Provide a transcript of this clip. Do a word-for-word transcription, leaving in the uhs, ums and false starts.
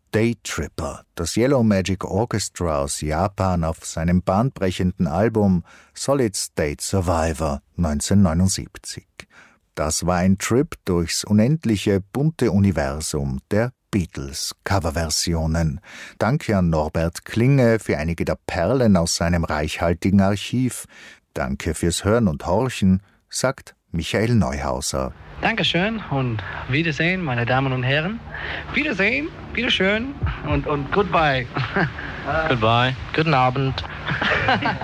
Daytripper, das Yellow Magic Orchestra aus Japan auf seinem bahnbrechenden Album Solid State Survivor neunzehnhundertneunundsiebzig. Das war ein Trip durchs unendliche bunte Universum der Beatles-Coverversionen. Danke an Norbert Klinge für einige der Perlen aus seinem reichhaltigen Archiv. Danke fürs Hören und Horchen, sagt Michael Neuhauser. Dankeschön und Wiedersehen, meine Damen und Herren. Wiedersehen, Wiederschön und, und goodbye. Goodbye. Guten Abend.